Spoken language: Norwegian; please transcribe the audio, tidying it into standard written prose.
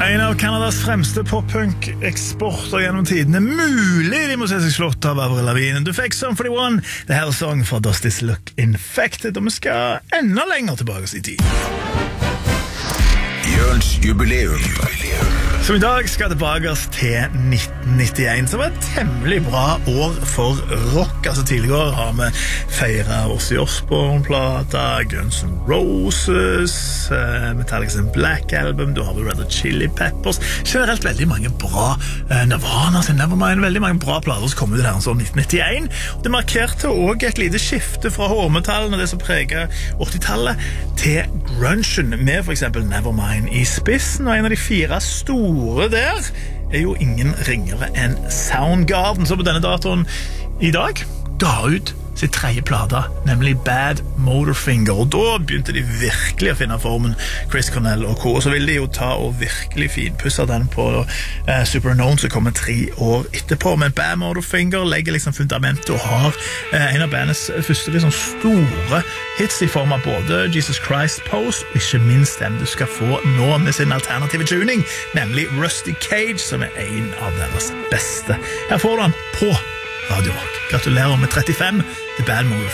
En av Kanadas fremste pop-punk-eksporter gjennom tidene. Mulig de må se seg slått av Avril Lavigne. Du fikk Sum 41, The Hell Song fra Does Look Infected, og vi skal enda lenger tilbake i tid. Jørns jubileum. Som i dag skal tilbake til 1991, som var et temmelig bra år for rock. Altså tidligere har vi feiret Ozzy Osbourne-plata, Guns N' Roses, Metallica's Black Album, du har Red Hot Chili Peppers, generelt veldig mange bra Nirvana sin Nevermind, veldig mange bra plater som kom ut i det her sånn 1991. Det markerte også et lite skifte fra hårmetallen og det som preget 80-tallet til grungen, med for eksempel Nevermind i spissen, og en av de 4 store der jo ingen ringere enn Soundgarden, som på denne datoen i dag ga ut sitt 3. plata, nemlig Bad Motorfinger, og da begynte de virkelig å finne formen, Chris Cornell og Co. Så ville de jo ta og virkelig finpusse den på Superunknown, som kommer 3 år etterpå, men Bad Motorfinger legger liksom fundamentet og har en av bandets første liksom store hits i form av både Jesus Christ Pose, og ikke minst den du skal få nå med sin alternative tuning, nemlig Rusty Cage, som en av deres beste. Her får du den på Radio Rock. Gratulerer med 35 til Bad Motorfinger.